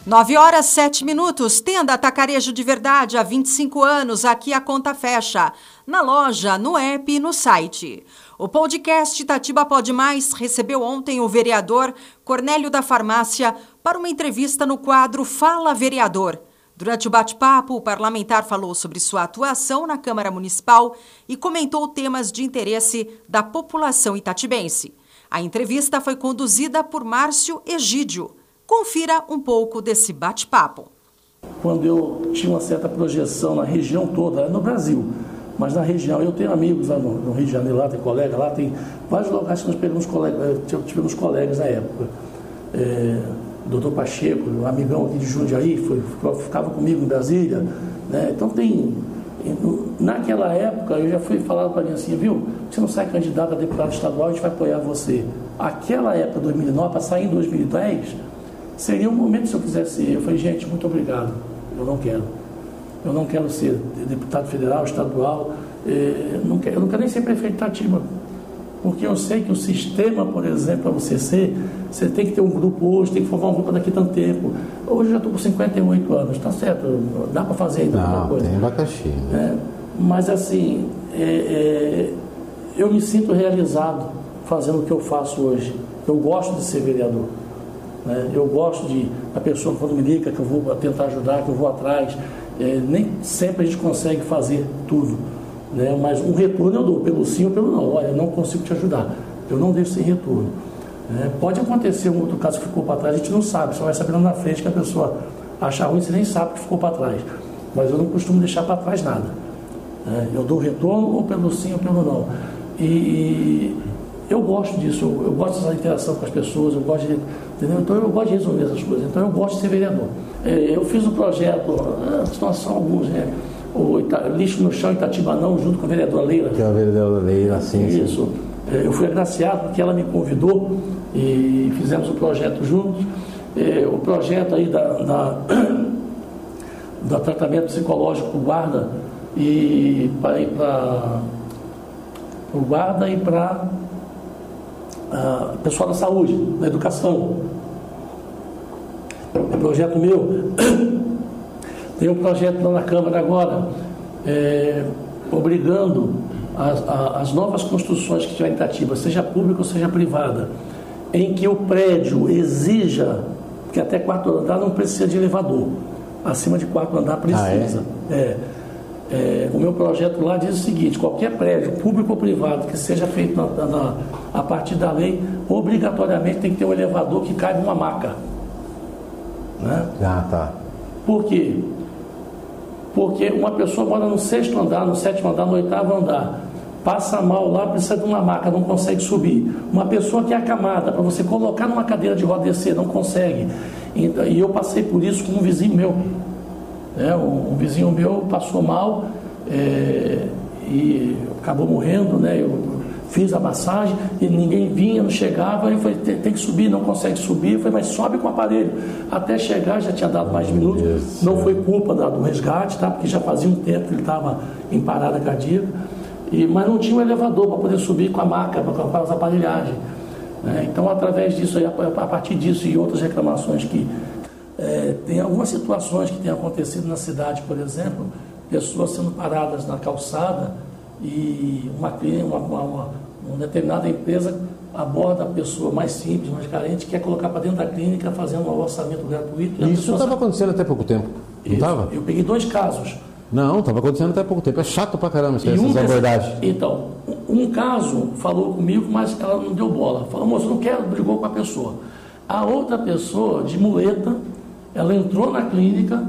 9h07. Tenda Atacarejo de Verdade, há 25 anos, aqui a conta fecha. Na loja, no app e no site. O podcast Itatiba Pode Mais recebeu ontem o vereador Cornélio da Farmácia para uma entrevista no quadro Fala Vereador. Durante o bate-papo, o parlamentar falou sobre sua atuação na Câmara Municipal e comentou temas de interesse da população itatibense. A entrevista foi conduzida por Márcio Egídio. Confira um pouco desse bate-papo. Quando eu tinha uma certa projeção na região toda, no Brasil, mas na região, eu tenho amigos lá no Rio de Janeiro, lá tem colega, lá tem vários locais que nós tivemos colegas na época. Doutor Pacheco, um amigão aqui de Jundiaí, ficava comigo em Brasília, né? Então naquela época eu já fui falado para mim assim, viu, você não sai candidato a deputado estadual, a gente vai apoiar você. Aquela época, 2009, para sair em 2010, seria um momento se eu quisesse ir. Eu falei, gente, muito obrigado, eu não quero ser deputado federal, estadual, eu não quero nem ser prefeito de Itatiba, porque eu sei que o sistema, por exemplo, para você tem que ter um grupo hoje, tem que formar um grupo daqui a tanto tempo. Hoje eu já estou com 58 anos, tá certo, dá para fazer ainda alguma coisa. Tem abacaxi, né? Mas assim, eu me sinto realizado fazendo o que eu faço hoje. Eu gosto de ser vereador. Eu gosto da pessoa quando me liga, que eu vou tentar ajudar, que eu vou atrás. Nem sempre a gente consegue fazer tudo, né? Mas um retorno eu dou, pelo sim ou pelo não. Olha, eu não consigo te ajudar, eu não deixo sem retorno. Pode acontecer um outro caso que ficou para trás, a gente não sabe, só vai saber lá na frente que a pessoa acha ruim, você nem sabe que ficou para trás. Mas eu não costumo deixar para trás nada. Eu dou retorno ou pelo sim ou pelo não. E eu gosto disso, eu gosto dessa interação com as pessoas, eu gosto de, entendeu? Então eu gosto de resolver essas coisas, então eu gosto de ser vereador. Eu fiz um projeto, são alguns, o lixo no chão Itatiba não, junto com a vereadora Leila. Que é a vereadora Leila, sim. Isso. Eu fui agraciado porque ela me convidou e fizemos o projeto juntos. O projeto aí da tratamento psicológico para o guarda e para o guarda e para pessoal da saúde, da educação. É projeto meu. Tem um projeto lá na Câmara agora, obrigando as novas construções que tiver em Itatiba, seja pública ou seja privada, em que o prédio exija que até 4º andar não precisa de elevador. Acima de 4º andar precisa. O meu projeto lá diz o seguinte: qualquer prédio, público ou privado, que seja feito a partir da lei, obrigatoriamente tem que ter um elevador que caiba uma maca. Né? Tá. Por quê? Porque uma pessoa mora no 6º andar, no 7º andar, no 8º andar, passa mal lá, precisa de uma maca, não consegue subir. Uma pessoa que é acamada, para você colocar numa cadeira de roda e descer, não consegue. E eu passei por isso com um vizinho meu. Um vizinho meu passou mal e acabou morrendo, né? Eu fiz a massagem e ninguém vinha, não chegava. Eu falei, tem que subir, não consegue subir. Eu falei, mas sobe com o aparelho. Até chegar, já tinha dado mais de minutos. Não foi culpa do resgate, tá? Porque já fazia um tempo que ele estava em parada cardíaca. Mas não tinha um elevador para poder subir com a maca, com as aparelhagens. Então, através disso, a partir disso e outras reclamações que... tem algumas situações que têm acontecido na cidade, por exemplo, pessoas sendo paradas na calçada e uma determinada empresa aborda a pessoa mais simples, mais carente, quer colocar para dentro da clínica fazendo um orçamento gratuito. Isso estava acontecendo até pouco tempo, não estava? Eu peguei 2 casos. Não, estava acontecendo até pouco tempo. É chato pra caramba essas abordagens. Então, um caso falou comigo, mas ela não deu bola. Falou, moço, não quero, brigou com a pessoa. A outra pessoa, de muleta, ela entrou na clínica,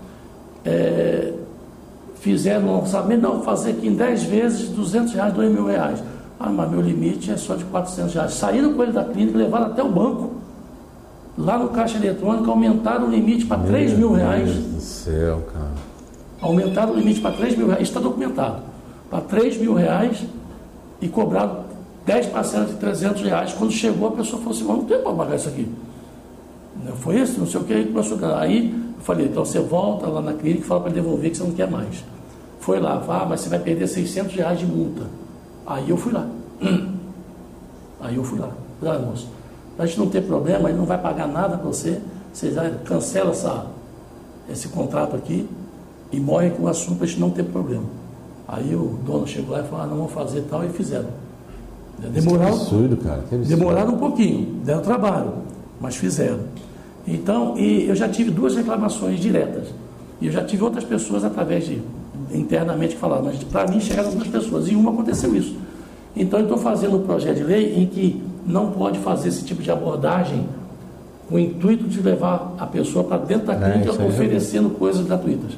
fizeram um orçamento, não, fazer aqui em 10 vezes, R$200, R$2.000. Mas meu limite é só de R$400. Saíram com ele da clínica, levaram até o banco. Lá no caixa eletrônico, aumentaram o limite para R$3.000. Meu Deus do céu, cara. Aumentaram o limite para R$3.000, isso está documentado. Para R$3.000 e cobraram 10 parcelas de R$300. Quando chegou, a pessoa falou assim, mas não tem para pagar isso aqui. Não foi isso, não sei o que, aí começou a... Aí eu falei, então você volta lá na clínica e fala para devolver que você não quer mais. Foi lá, mas você vai perder R$600 de multa. Aí eu fui lá. Falei, moço, a gente não tem problema, ele não vai pagar nada para você, vocês cancelam esse contrato aqui e morrem com o assunto para a gente não ter problema. Aí o dono chegou lá e falou, não vamos fazer tal, e fizeram. Demoraram, que absurdo, cara. Que absurdo. Demoraram um pouquinho, deram trabalho, mas fizeram. Então, e eu já tive 2 reclamações diretas. E eu já tive outras pessoas através internamente que falaram, mas para mim chegaram 2 pessoas, e uma aconteceu isso. Então eu estou fazendo um projeto de lei em que não pode fazer esse tipo de abordagem com o intuito de levar a pessoa para dentro da clínica oferecendo coisas gratuitas.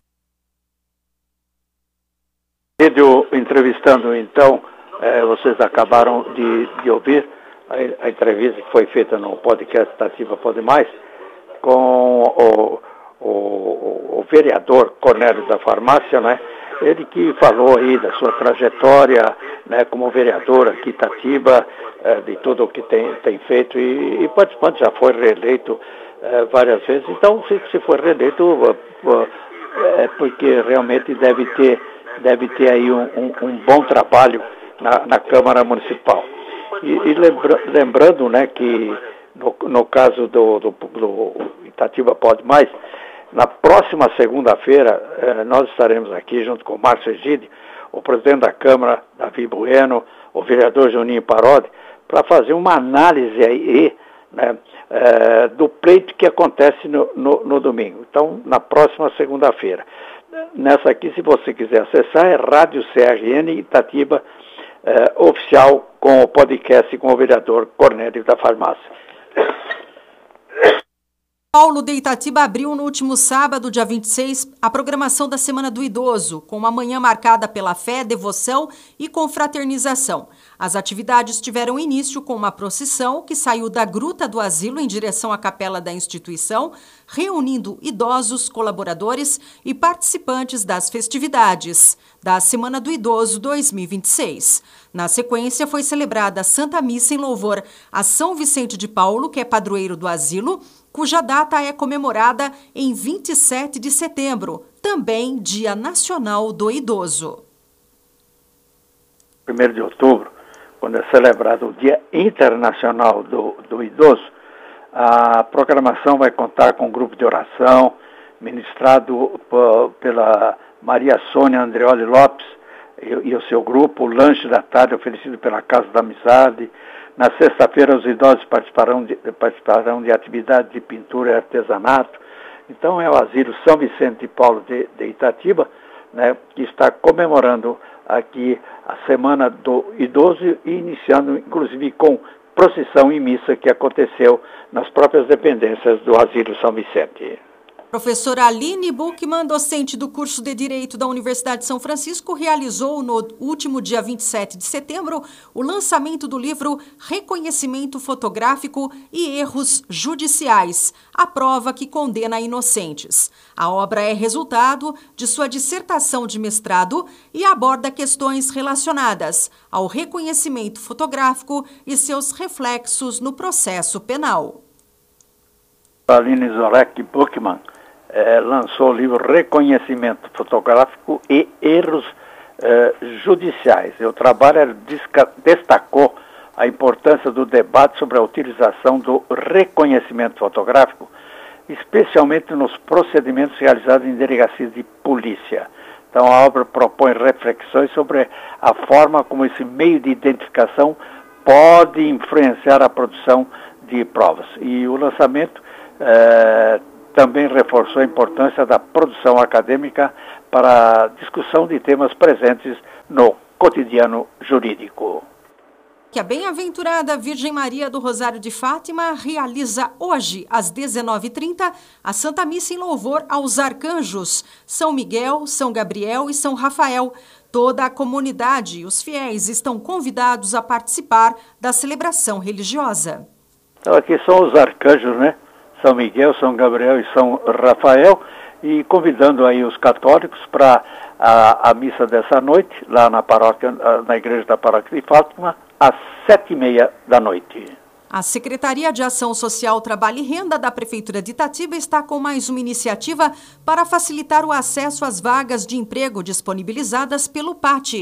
Vídeo entrevistando, então, vocês acabaram de ouvir a entrevista que foi feita no podcast Tatiba Pode Mais com o vereador Cornélio da Farmácia, né? Ele que falou aí da sua trajetória, né, como vereador aqui em Itatiba, de tudo o que tem feito e participante, já foi reeleito várias vezes. Então, se for reeleito, é porque realmente deve ter aí um bom trabalho na Câmara Municipal. E lembrando, né, que no caso do Itatiba Pode Mais, na próxima segunda-feira, nós estaremos aqui junto com o Márcio Egídio, o presidente da Câmara, Davi Bueno, o vereador Juninho Parodi, para fazer uma análise aí, né, do pleito que acontece no domingo. Então, na próxima segunda-feira. Nessa aqui, se você quiser acessar, é Rádio CRN Itatiba oficial, com o podcast com o vereador Cornélio da Farmácia. Paulo de Itatiba abriu no último sábado, dia 26, a programação da Semana do Idoso, com uma manhã marcada pela fé, devoção e confraternização. As atividades tiveram início com uma procissão que saiu da Gruta do Asilo em direção à capela da instituição, reunindo idosos, colaboradores e participantes das festividades da Semana do Idoso 2026. Na sequência, foi celebrada a Santa Missa em louvor a São Vicente de Paulo, que é padroeiro do asilo, cuja data é comemorada em 27 de setembro, também Dia Nacional do Idoso. 1º de outubro, quando é celebrado o Dia Internacional do Idoso, a programação vai contar com um grupo de oração, ministrado pela Maria Sônia Andreoli Lopes e o seu grupo, o lanche da tarde oferecido pela Casa da Amizade. Na sexta-feira, os idosos participarão de atividades de pintura e artesanato. Então, é o Asilo São Vicente de Paulo de Itatiba, né, que está comemorando aqui a Semana do Idoso e iniciando, inclusive, com procissão e missa que aconteceu nas próprias dependências do Asilo São Vicente. Professora Aline Buchmann, docente do curso de Direito da Universidade de São Francisco, realizou no último dia 27 de setembro o lançamento do livro Reconhecimento Fotográfico e Erros Judiciais, a prova que condena inocentes. A obra é resultado de sua dissertação de mestrado e aborda questões relacionadas ao reconhecimento fotográfico e seus reflexos no processo penal. Aline Zorek Buchmann lançou o livro Reconhecimento Fotográfico e Erros Judiciais. O trabalho destacou a importância do debate sobre a utilização do reconhecimento fotográfico, especialmente nos procedimentos realizados em delegacias de polícia. Então, a obra propõe reflexões sobre a forma como esse meio de identificação pode influenciar a produção de provas. E o lançamento também reforçou a importância da produção acadêmica para a discussão de temas presentes no cotidiano jurídico. Que a bem-aventurada Virgem Maria do Rosário de Fátima realiza hoje, às 19h30, a Santa Missa em louvor aos arcanjos São Miguel, São Gabriel e São Rafael. Toda a comunidade e os fiéis estão convidados a participar da celebração religiosa. Então, aqui são os arcanjos, né? São Miguel, São Gabriel e São Rafael, e convidando aí os católicos para a missa dessa noite, lá na paróquia, na igreja da paróquia de Fátima, às 7h30 da noite. A Secretaria de Ação Social, Trabalho e Renda da Prefeitura de Itatiba está com mais uma iniciativa para facilitar o acesso às vagas de emprego disponibilizadas pelo PAT,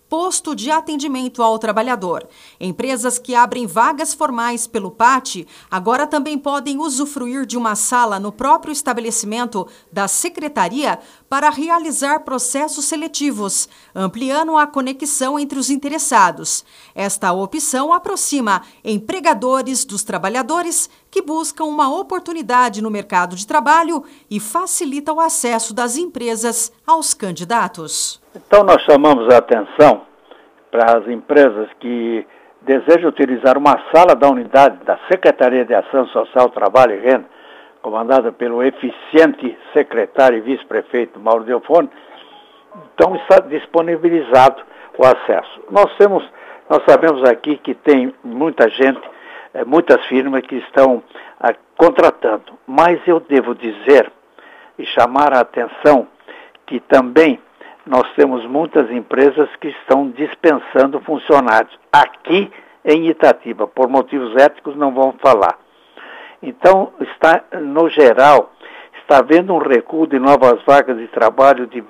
posto de atendimento ao trabalhador. Empresas que abrem vagas formais pelo PAT agora também podem usufruir de uma sala no próprio estabelecimento da Secretaria para realizar processos seletivos, ampliando a conexão entre os interessados. Esta opção aproxima empregadores dos trabalhadores que buscam uma oportunidade no mercado de trabalho e facilita o acesso das empresas aos candidatos. Então nós chamamos a atenção para as empresas que desejam utilizar uma sala da unidade da Secretaria de Ação Social, Trabalho e Renda, comandada pelo eficiente secretário e vice-prefeito Mauro Delfone. Então está disponibilizado o acesso. Nós sabemos aqui que tem muita gente, muitas firmas que estão contratando, mas eu devo dizer e chamar a atenção que também nós temos muitas empresas que estão dispensando funcionários. Aqui em Itatiba, por motivos éticos, não vamos falar. Então, no geral, está havendo um recuo de novas vagas de trabalho de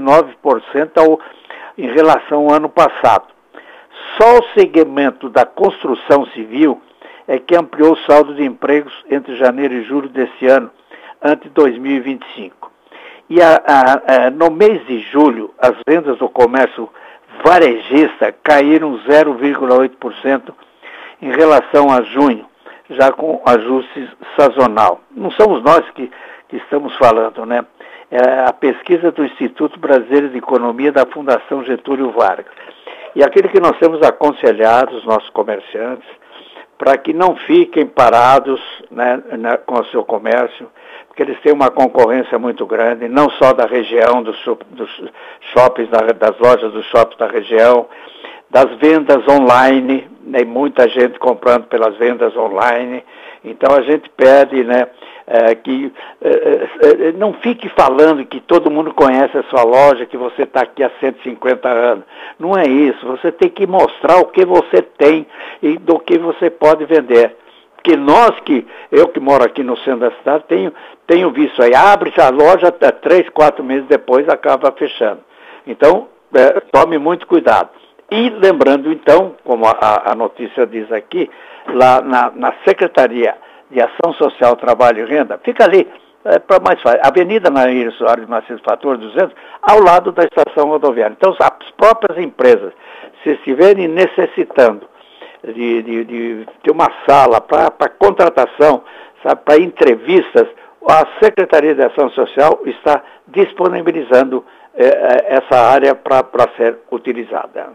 29% em relação ao ano passado. Só o segmento da construção civil é que ampliou o saldo de empregos entre janeiro e julho desse ano, ante 2025. E no mês de julho, as vendas do comércio varejista caíram 0,8% em relação a junho, já com ajuste sazonal. Não somos nós que estamos falando, né? É a pesquisa do Instituto Brasileiro de Economia da Fundação Getúlio Vargas. E aquilo que nós temos aconselhado os nossos comerciantes, para que não fiquem parados, né, com o seu comércio, porque eles têm uma concorrência muito grande, não só da região, dos shoppings, das lojas dos shoppings da região, das vendas online, né, muita gente comprando pelas vendas online. Então a gente pede, né, que não fique falando que todo mundo conhece a sua loja, que você está aqui há 150 anos. Não é isso, você tem que mostrar o que você tem e do que você pode vender. Porque eu que moro aqui no centro da cidade, tenho visto aí, abre a loja, 3, 4 meses depois acaba fechando. Então, tome muito cuidado. E lembrando então, como a notícia diz aqui, lá na Secretaria de Ação Social, Trabalho e Renda, fica ali, para mais fácil, Avenida Nair Soares de Macedo, fator 200, ao lado da estação rodoviária. Então, as próprias empresas, se estiverem necessitando de ter uma sala para contratação, para entrevistas, a Secretaria de Ação Social está disponibilizando essa área para ser utilizada.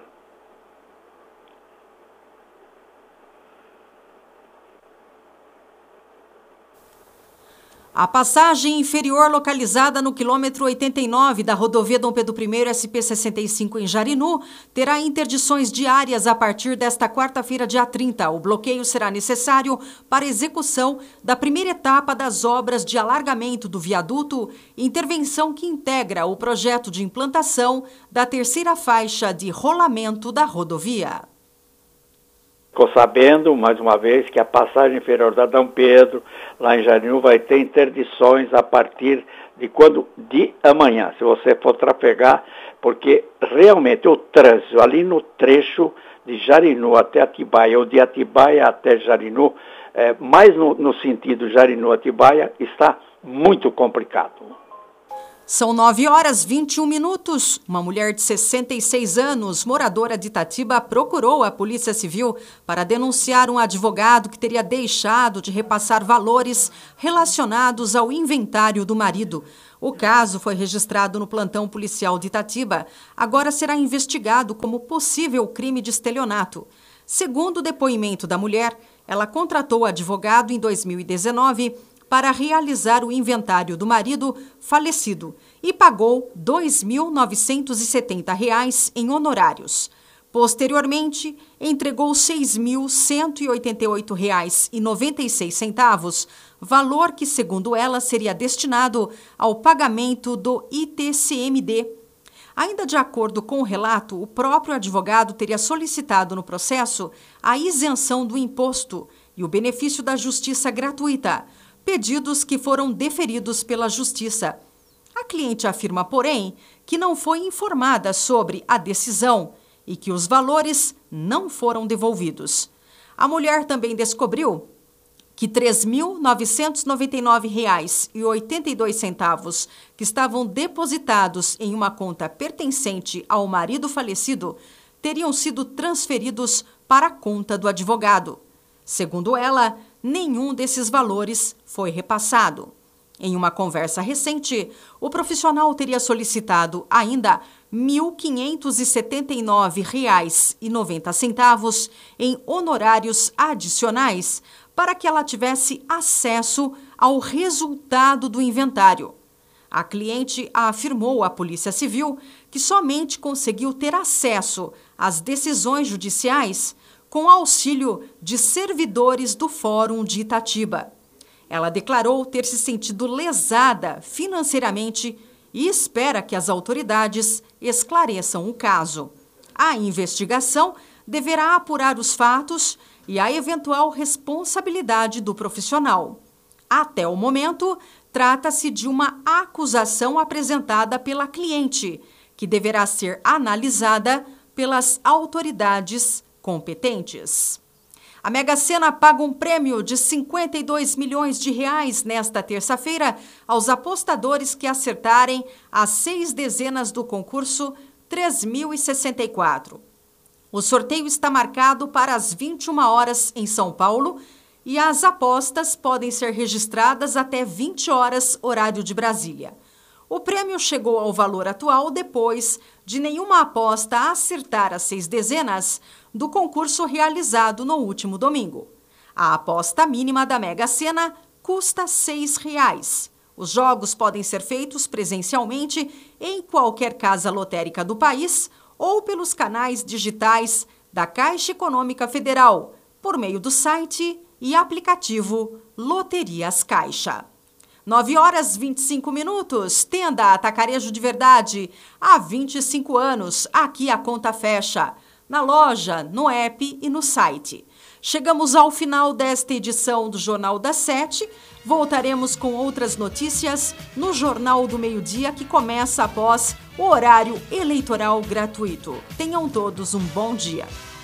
A passagem inferior localizada no quilômetro 89 da rodovia Dom Pedro I SP-65 em Jarinu terá interdições diárias a partir desta quarta-feira, dia 30. O bloqueio será necessário para a execução da primeira etapa das obras de alargamento do viaduto, intervenção que integra o projeto de implantação da terceira faixa de rolamento da rodovia. Ficou sabendo, mais uma vez, que a passagem inferior da Dom Pedro, lá em Jarinu, vai ter interdições a partir de quando? De amanhã, se você for trafegar, porque realmente o trânsito ali no trecho de Jarinu até Atibaia, ou de Atibaia até Jarinu, mais no sentido Jarinu-Atibaia, está muito complicado. São 9h21. Uma mulher de 66 anos, moradora de Itatiba, procurou a Polícia Civil para denunciar um advogado que teria deixado de repassar valores relacionados ao inventário do marido. O caso foi registrado no plantão policial de Itatiba. Agora será investigado como possível crime de estelionato. Segundo o depoimento da mulher, ela contratou o advogado em 2019 para realizar o inventário do marido falecido e pagou R$ 2.970 em honorários. Posteriormente, entregou R$ 6.188,96, valor que, segundo ela, seria destinado ao pagamento do ITCMD. Ainda de acordo com o relato, o próprio advogado teria solicitado no processo a isenção do imposto e o benefício da justiça gratuita, pedidos que foram deferidos pela Justiça. A cliente afirma, porém, que não foi informada sobre a decisão e que os valores não foram devolvidos. A mulher também descobriu que R$ 3.999,82 que estavam depositados em uma conta pertencente ao marido falecido teriam sido transferidos para a conta do advogado. Segundo ela, nenhum desses valores foi repassado. Em uma conversa recente, o profissional teria solicitado ainda R$ 1.579,90 em honorários adicionais para que ela tivesse acesso ao resultado do inventário. A cliente afirmou à Polícia Civil que somente conseguiu ter acesso às decisões judiciais com auxílio de servidores do Fórum de Itatiba. Ela declarou ter se sentido lesada financeiramente e espera que as autoridades esclareçam o caso. A investigação deverá apurar os fatos e a eventual responsabilidade do profissional. Até o momento, trata-se de uma acusação apresentada pela cliente, que deverá ser analisada pelas autoridades competentes. A Mega Sena paga um prêmio de R$ 52 milhões nesta terça-feira aos apostadores que acertarem as 6 dezenas do concurso 3064. O sorteio está marcado para as 21 horas em São Paulo e as apostas podem ser registradas até 20 horas, horário de Brasília. O prêmio chegou ao valor atual depois de nenhuma aposta acertar as 6 dezenas do concurso realizado no último domingo. A aposta mínima da Mega Sena custa R$ 6. Os jogos podem ser feitos presencialmente em qualquer casa lotérica do país ou pelos canais digitais da Caixa Econômica Federal, por meio do site e aplicativo Loterias Caixa. 9h25, Tenda Atacarejo de Verdade. Há 25 anos, aqui a conta fecha. Na loja, no app e no site. Chegamos ao final desta edição do Jornal das 7. Voltaremos com outras notícias no Jornal do Meio-Dia, que começa após o horário eleitoral gratuito. Tenham todos um bom dia.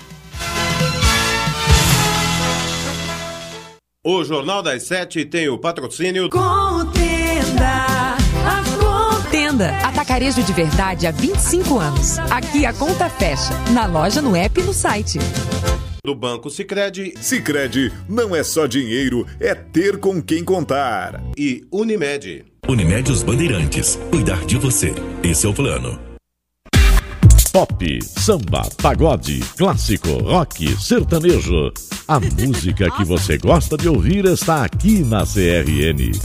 O Jornal das 7 tem o patrocínio Contenda, Atacarejo de Verdade há 25 anos. Aqui a conta fecha. Na loja, no app e no site. Do Banco Sicredi. Sicredi não é só dinheiro, é ter com quem contar. E Unimed. Unimed Os Bandeirantes. Cuidar de você. Esse é o plano. Pop, samba, pagode, clássico, rock, sertanejo. A música que você gosta de ouvir está aqui na CRN.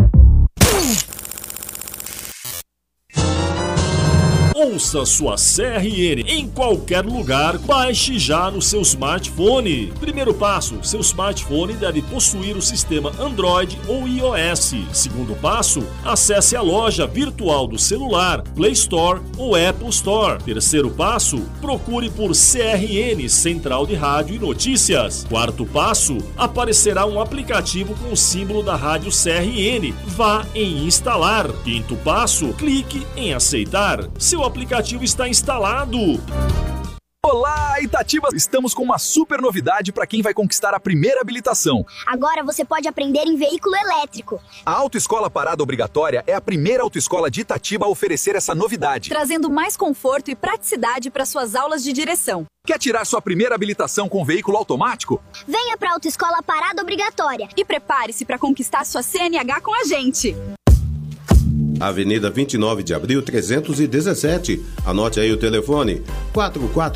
Ouça sua CRN em qualquer lugar, baixe já no seu smartphone. Primeiro passo, seu smartphone deve possuir o sistema Android ou iOS. Segundo passo, acesse a loja virtual do celular, Play Store ou Apple Store. Terceiro passo, procure por CRN, Central de Rádio e Notícias. Quarto passo, aparecerá um aplicativo com o símbolo da rádio CRN. Vá em instalar. Quinto passo, clique em aceitar. Seu aplicativo está instalado. Olá, Itatiba! Estamos com uma super novidade para quem vai conquistar a primeira habilitação. Agora você pode aprender em veículo elétrico. A Autoescola Parada Obrigatória é a primeira autoescola de Itatiba a oferecer essa novidade, trazendo mais conforto e praticidade para suas aulas de direção. Quer tirar sua primeira habilitação com veículo automático? Venha para a Autoescola Parada Obrigatória e prepare-se para conquistar sua CNH com a gente. Avenida 29 de Abril, 317. Anote aí o telefone: 44